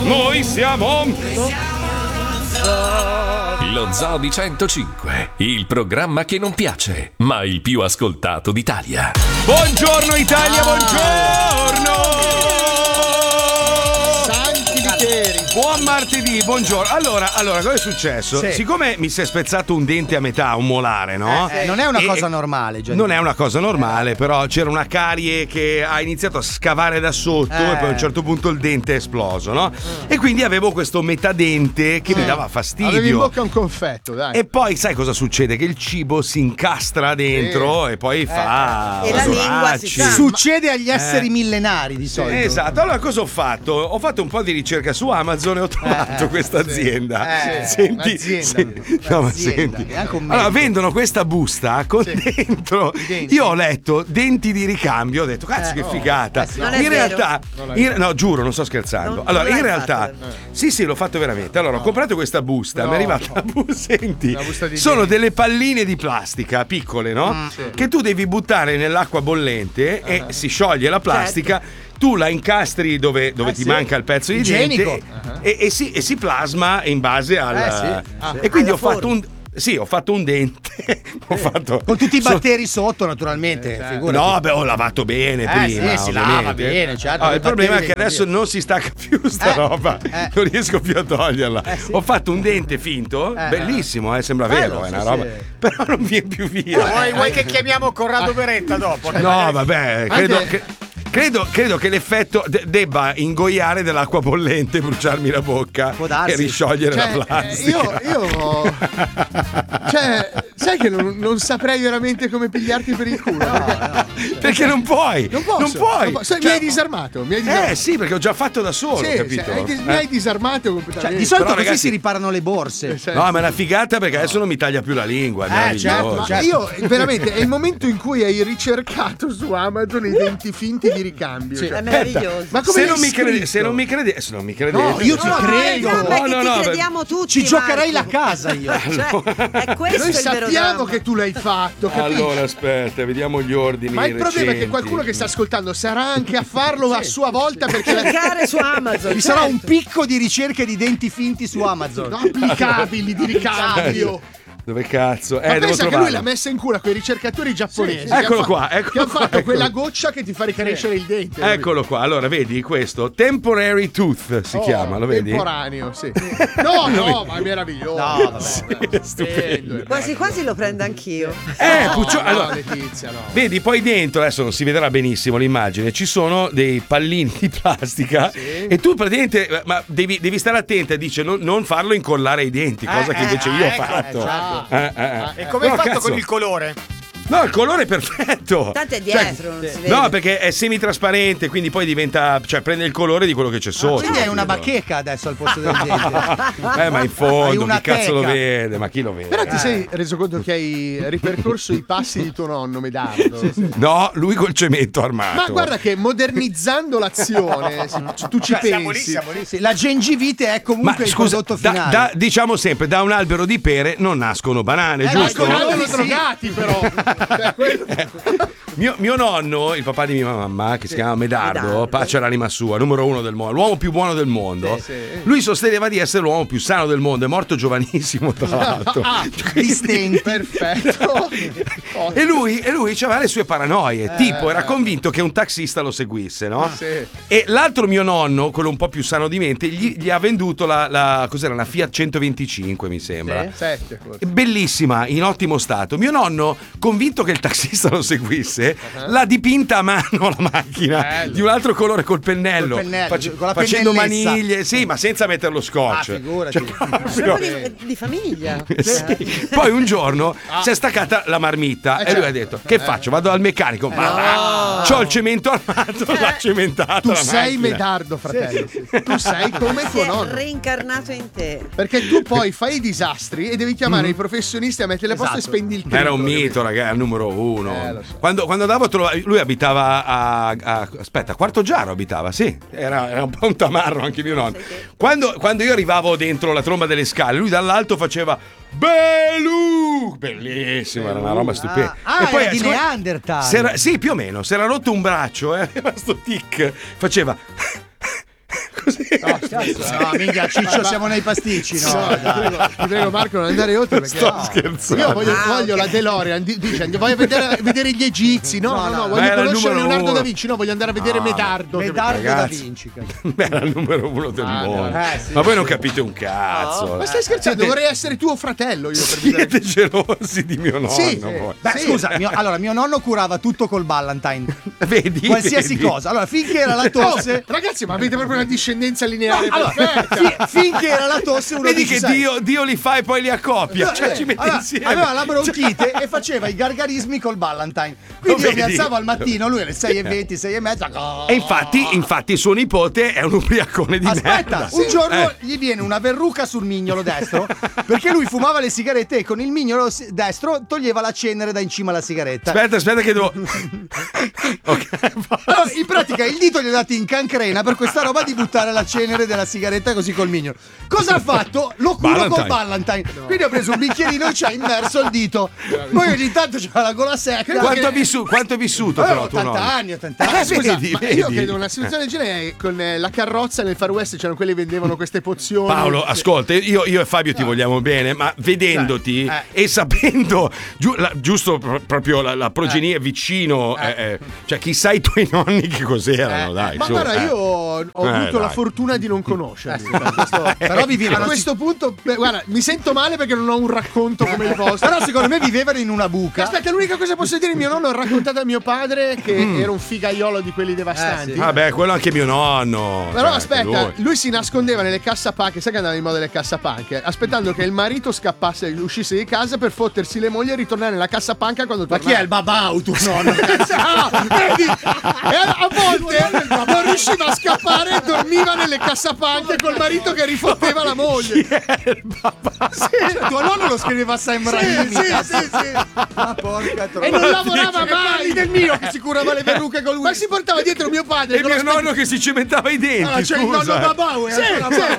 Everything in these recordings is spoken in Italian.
Noi siamo Lo Zoo di 105, il programma che non piace, ma il più ascoltato d'Italia. Buongiorno Italia, buongiorno! Santi viteri! Buon martedì, buongiorno. Allora, cosa è successo? Sì. Siccome mi si è spezzato un dente a metà, un molare, no? Non è una cosa normale, Gianni. Non è una cosa normale, però c'era una carie che ha iniziato a scavare da sotto e poi a un certo punto il dente è esploso, no? E quindi avevo questo metadente che mi dava fastidio. Avevi in bocca un confetto, dai. E poi sai cosa succede? Che il cibo si incastra dentro e poi fa E la lingua si sa. Succede agli esseri millenari di solito. Esatto, allora cosa ho fatto? Ho fatto un po' di ricerca su Amazon e ho trovato questa azienda. Senti, un'azienda. no, ma Un'azienda, senti. è anche un Allora, medico. vendono questa busta con dentro. denti. Io ho letto denti di ricambio, ho detto cazzo che figata. Non è In vero. realtà, no, giuro, non sto scherzando. Non Allora, l'hai in realtà, fatto. sì, l'ho fatto veramente. Allora, ho comprato questa busta, mi è arrivata la busta. Senti, Una busta di sono denti. delle palline di plastica piccole, no? Che tu devi buttare nell'acqua bollente e si scioglie la plastica. Tu la incastri dove ti manca il pezzo di Igienico. dente e si plasma in base al. sì. E quindi Alla ho fatto un. Sì, ho fatto un dente. Ho fatto. Con tutti i batteri sotto, naturalmente. Figurati. No, beh, ho lavato bene prima. sì, si ovviamente. lava bene, certo, No, i il problema è batteri che adesso non si stacca più sta roba. Non riesco più a toglierla. Sì. Ho fatto un dente finto, bellissimo, sembra vero, è una roba. Però non viene più via. Vuoi che chiamiamo Corrado Beretta dopo? No, vabbè, credo che l'effetto debba ingoiare dell'acqua bollente, bruciarmi la bocca Può darsi. e risciogliere la plastica. Io cioè, sai che non saprei veramente come pigliarti per il culo. Perché non puoi. Non posso. Non puoi. Sai, mi hai disarmato. Sì, perché ho già fatto da solo, Sì, capito? mi hai disarmato Cioè, completamente. di solito Però, così ragazzi- si riparano le borse. No, ma è una figata perché adesso non mi taglia più la lingua. È meraviglioso. Ma io veramente è il momento in cui hai ricercato su Amazon i denti finti di ricambio. È Cioè, meraviglioso. ma come Se l'hai non mi crede, scritto? se non mi credete, No, io ti No, credo. no, perché No, ti no, crediamo tutti. Ci giocherei Marco. la casa io. Cioè, è questo Noi il vero sappiamo dramma. che tu l'hai fatto, capisci? Allora, aspetta, vediamo gli ordini. Ma il problema è che recenti. qualcuno che sta ascoltando sarà anche a farlo a sua volta perché cercare su Amazon. Ci sarà un certo. picco di ricerche di denti finti su Amazon. applicabili di ricambio. Dove cazzo? Ma Devo pensa che lui trovarlo. l'ha messa in cura quei ricercatori giapponesi. Sì. che Eccolo ha qua, fatto- eccolo che ha qua, fatto eccolo. quella goccia che ti fa ricrescere il dente. Eccolo qua. Allora, vedi questo Temporary Tooth si chiama, lo vedi? Temporaneo, sì. No, ma è meraviglioso. No, vabbè. È stupendo. Quasi quasi lo prendo anch'io. Puccio, No, allora, Letizia, no. vedi, poi dentro, adesso non si vedrà benissimo l'immagine, ci sono dei pallini di plastica e tu praticamente, ma devi stare attenta, dice non farlo incollare ai denti, cosa che invece io ho fatto. E come hai Però, fatto cazzo, con il colore? No, il colore è perfetto. Tanto è dietro, non si vede. No, perché è semitrasparente, quindi poi diventa, cioè prende il colore di quello che c'è sotto. Quindi è una bacheca adesso al posto del dente. Ma in Hai fondo, una chi cazzo lo teca. vede? Ma chi lo vede? Però ti sei reso conto che hai ripercorso i passi di tuo nonno Medardo? No, lui col cemento armato. Ma guarda che modernizzando l'azione, se tu ci Siamo lì, pensi. siamo lì. Sì, la gengivite è comunque Ma il scusa, prodotto finale. diciamo sempre, da un albero di pere non nascono banane, giusto? Nascono Sì. drogati però. Cioè, quello- Mio nonno, il papà di mia mamma, che si chiama Medardo, pace all'anima sua, numero 1 del mondo, l'uomo più buono del mondo. Lui sosteneva di essere l'uomo più sano del mondo, è morto giovanissimo, tra l'altro. Di stenti. Perfetto. E lui aveva le sue paranoie, tipo era convinto che un taxista lo seguisse, no? Sì. E l'altro mio nonno, quello un po' più sano di mente, gli ha venduto cos'era, una Fiat 125 mi sembra. 7 forse. Bellissima, in ottimo stato. Mio nonno, convinto che il taxista lo seguisse, l'ha dipinta a mano la macchina Bello. di un altro colore col pennello, Col pennello, con la facendo pennellezza. maniglie, sì, ma senza mettere lo scotch. figurati. Proprio di famiglia. Sì. Poi un giorno si è staccata la marmitta e lui ha detto: che faccio? Vado al meccanico. Ma c'ho il cemento armato, l'ha cementata. Tu la sei macchina. Medardo, fratello. Tu sei come Si tuo è nonno. reincarnato in te. Perché tu poi fai i disastri e devi chiamare i professionisti a mettere le poste e spendi il Era un triplo, mito, ragazzi, al numero uno. lo so. Quando andavo a trovare, lui abitava aspetta, a Quartoggiaro abitava, sì, era un po' un tamarro anche mio nonno. Quando io arrivavo dentro la tromba delle scale, lui dall'alto faceva Belù! Bellissimo, era una roba stupenda. Era di Neanderthal. sì, più o meno, si era rotto un braccio, aveva sto tic, faceva così. No, minchia, Ciccio, siamo nei pasticci, no? No, ti prego Marco, non andare oltre perché Sto scherzando. io voglio la DeLorean, dice voglio vedere gli egizi, no, voglio conoscere Leonardo da Vinci, no, voglio andare a vedere Medardo. Medardo da ragazzi. Vinci. Era il numero 1 del mondo. Sì. Ma voi non capite un cazzo. Ma stai scherzando? Vorrei essere tuo fratello io per Siete gelosi di mio nonno. Sì. voi. Beh, scusa, mio nonno curava tutto col Ballantine. Vedi? Qualsiasi vedi? cosa. Allora, finché era la tosse. Ragazzi, ma avete proprio una discendenza lineare Allora, perfetta. finché era la tosse, uno Vedi dice, che sai, Dio li fa e poi li accoppia. Cioè, ci mette allora, insieme. aveva la bronchite e faceva i gargarismi col Ballantine. Quindi io mi vedi? alzavo al mattino, lui alle 6:20, 6:30. E infatti il suo nipote è un ubriacone di merda. Aspetta, un giorno gli viene una verruca sul mignolo destro perché lui fumava le sigarette e con il mignolo destro toglieva la cenere da in cima alla sigaretta. Aspetta che devo. Ok, Allora, in pratica il dito gli ha dato in cancrena per questa roba di buttare la cenere della sigaretta così col mignolo. Cosa ha fatto? Lo curo Ballantine. col Ballantine. Quindi ho preso un bicchierino e ci ha immerso il dito. Poi ogni tanto c'ha la gola secca. Quanto è vissuto però tuo 80 nonno? anni, 80 anni. Scusa, vedi, ma vedi. io credo una situazione del genere con la carrozza nel Far West c'erano quelli che vendevano queste pozioni. Paolo, ascolta, io e Fabio ti vogliamo bene, ma vedendoti e sapendo giusto proprio la progenie vicino, cioè chissà i tuoi nonni che cos'erano, dai. Ma su, guarda, io ho avuto la dai. fortuna di non conoscerli. Però A vivevano questo punto, guarda, mi sento male perché non ho un racconto come il vostro. Però secondo me vivevano in una buca. Aspetta, l'unica cosa che posso dire, mio nonno ha raccontato a mio padre che era un figaiolo di quelli devastanti. sì. Vabbè, quello anche mio nonno. Però cioè, aspetta, lui si nascondeva nelle cassapanche, sai che andava in moda le cassapanche, aspettando che il marito scappasse, uscisse di casa per fottersi le mogli e ritornare nella cassapanca quando Ma tornava. chi è il babau tuo nonno? Vedi? E a volte non riusciva a scappare e dormiva nelle cassapanche col marito che rifotteva la moglie. Cioè, tuo nonno lo scriveva a Sam Raimi. Sì. Ah, porca E non lavorava mai. Parli del mio che si curava le verruche con lui. Ma si portava dietro mio padre. E mio nonno che si cementava i denti. Ah, c'è il scusa. nonno babau. Sì.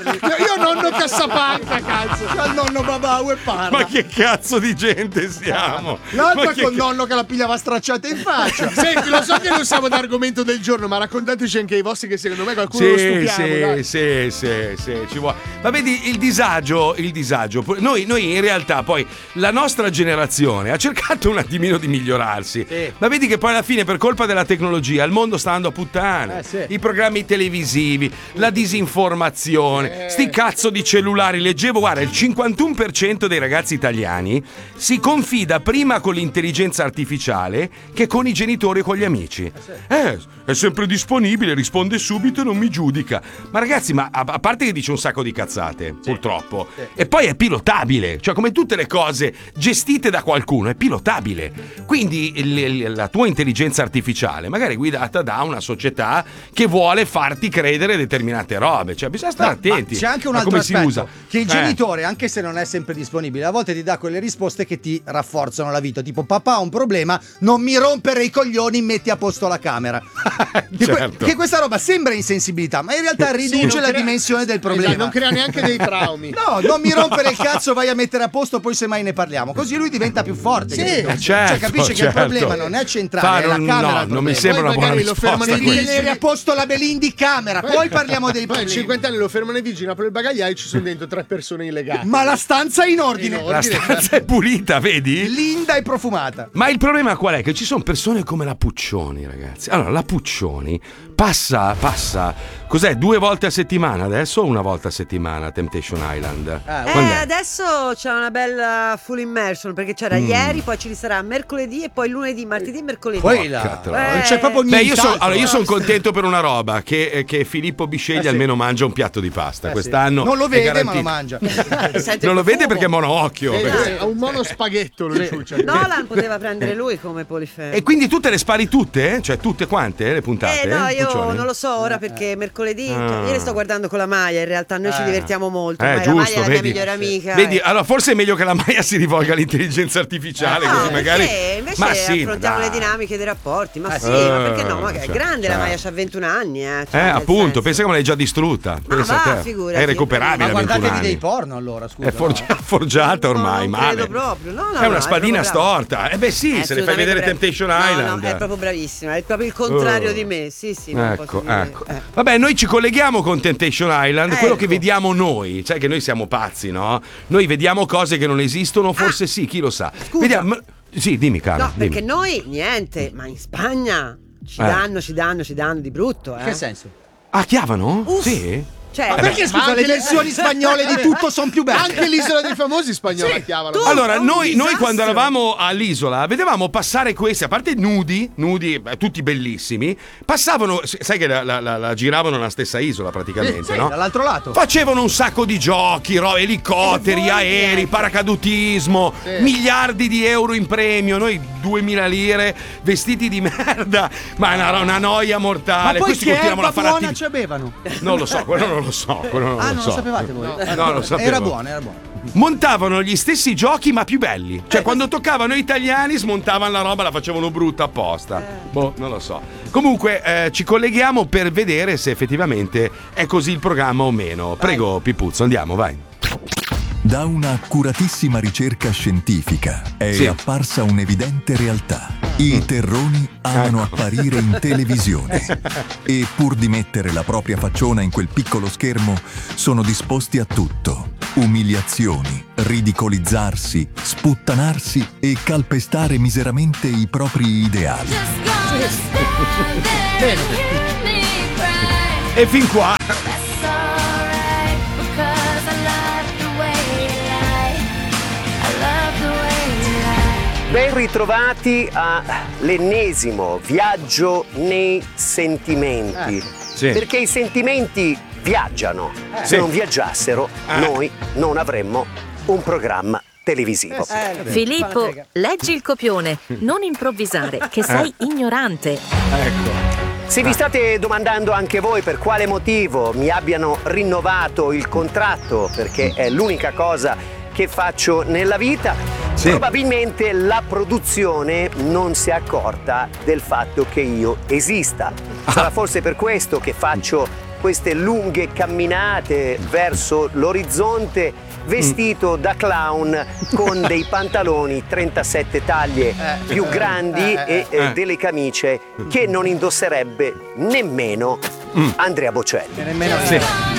Io nonno cassapanca, cazzo. C'è il nonno babau e parla. Ma che cazzo di gente siamo? L'altro Ma è che col nonno che la pigliava stracciata in faccia. Senti, lo so che non siamo d'argomento del giorno, ma raccontateci anche i vostri che secondo me qualcuno lo stupiamo. Dai. Sì, ci vuole. Ma vedi il disagio. Noi in realtà poi la nostra generazione ha cercato un attimino di migliorarsi. Sì. Ma vedi che poi alla fine per colpa della tecnologia il mondo sta andando a puttane. Sì. I programmi televisivi, la disinformazione, sti cazzo di cellulari. Leggevo, guarda, il 51% dei ragazzi italiani si confida prima con l'intelligenza artificiale che con i genitori o con gli amici. È sempre disponibile, risponde subito e non mi giudica. Ma ragazzi, ma a parte che dice un sacco di cazzate, purtroppo, e poi è pilotabile, cioè come tutte le cose gestite da qualcuno, è pilotabile. Quindi la tua intelligenza artificiale magari è guidata da una società che vuole farti credere determinate robe, cioè bisogna stare attenti. C'è anche un a altro come si aspetto, usa. che il genitore, anche se non è sempre disponibile, a volte ti dà quelle risposte che ti rafforzano la vita, tipo papà ha un problema, non mi rompere i coglioni, metti a posto la camera. Certo. Che questa roba sembra insensibilità, ma in realtà riduce la dimensione del problema. Esatto, non crea neanche dei traumi. No, non mi rompere il cazzo, vai a mettere a posto, poi semmai ne parliamo. Così lui diventa più forte. certo, cioè capisce che il certo. problema non è centrale, è la camera. No, non mi sembra Poi una buona magari lo risposta. fermano in questa. vigili. Tenere a posto la Belin di camera, poi parliamo dei Poi a problemi. 50 anni lo fermano i vigili, apre il bagagliaio e ci sono dentro 3 persone illegate. Ma la stanza è in ordine. La stanza è pulita, vedi? Linda e profumata. Ma il problema qual è? Che ci sono persone come la Puccioni, ragazzi. Allora, la Puccioni passa, cos'è? 2 volte a settimana adesso o 1 volta a settimana a Temptation Island? Quando è? Adesso c'è una bella full immersion perché c'era ieri, poi ci sarà mercoledì e poi lunedì, martedì e mercoledì. Poi non c'è proprio Beh, nient'altro. io sono contento per una roba, che Filippo Biscegli almeno mangia un piatto di pasta. Quest'anno Non lo è vede, ma garantito. lo mangia. Sente Non lo il vede profumo. perché è monoocchio. Ha un mono spaghetto lo ciuccia. Nolan poteva prendere lui come polifemo. E quindi tu te le spari tutte? Cioè tutte quante le puntate? No, io Puccioni? non lo so ora perché mercoledì io le sto guardando con la Maia, in realtà noi ci divertiamo molto. Ma la giusto, Maia è la mia vedi. migliore amica. Vedi, allora forse è meglio che la Maia si rivolga all'intelligenza artificiale, così magari. Invece Ma sì, affrontiamo dai. le dinamiche dei rapporti. Ma sì, ma perché no? Ma è cioè, grande la cioè. Maia, c'ha 21 anni. Cioè, nel Appunto, senso. pensa che me l'hai già distrutta. Ma Pensa va, a te. figurati. È recuperabile Ma a 21 guardatevi anni. dei porno allora, scusa. È forgiata ormai, non male. credo proprio. No, È una no, spadina proprio brava. storta. Beh sì, È se le fai vedere assolutamente Temptation brava. Island. No, è proprio bravissima, è proprio il contrario di me. Sì, non Ecco, posso dire. ecco. Vabbè, noi ci colleghiamo con Temptation Island, quello che vediamo noi, sai che noi siamo pazzi, no? Noi vediamo cose che non esistono, forse sì, chi lo sa. Scusa. Vediamo. Sì, dimmi, cara. No, perché noi niente, ma in Spagna ci danno di brutto, Che senso? Ah, chiavano? Uff. Sì. Cioè, Perché scusa, anche le versioni spagnole di tutto sono più belle. Anche l'isola dei famosi spagnola chiavano. Allora, un noi disastro. quando eravamo all'isola vedevamo passare questi, a parte nudi, tutti bellissimi, passavano, sai che la giravano nella stessa isola praticamente, no? Dall'altro lato. Facevano un sacco di giochi, elicotteri, aerei, paracadutismo, miliardi di euro in premio, noi 2000 lire, vestiti di merda, ma era una noia mortale. Ma poi Questi che continuavano erba a fare buona ci avevano? Non lo so, quello non lo so. Non lo so. lo sapevate voi? No, lo sapevo. Era buono. Montavano gli stessi giochi ma più belli. Cioè quando toccavano gli italiani smontavano la roba, la facevano brutta apposta. Boh, non lo so. Comunque ci colleghiamo per vedere se effettivamente è così il programma o meno. Prego Pipuzzo, andiamo, vai. Da una accuratissima ricerca scientifica è apparsa un'evidente realtà. I terroni amano apparire in televisione e pur di mettere la propria facciona in quel piccolo schermo sono disposti a tutto. Umiliazioni, ridicolizzarsi, sputtanarsi e calpestare miseramente i propri ideali. E fin qua. Ben ritrovati all'ennesimo viaggio nei sentimenti. Sì. Perché i sentimenti viaggiano. Se non viaggiassero, noi non avremmo un programma televisivo. Filippo, leggi il copione, non improvvisare, che sei ignorante. Ecco. Se vi state domandando anche voi per quale motivo mi abbiano rinnovato il contratto, perché è l'unica cosa che faccio nella vita, probabilmente la produzione non si è accorta del fatto che io esista. Sarà forse per questo che faccio queste lunghe camminate verso l'orizzonte vestito da clown con dei pantaloni 37 taglie più grandi e delle camicie che non indosserebbe nemmeno Andrea Bocelli.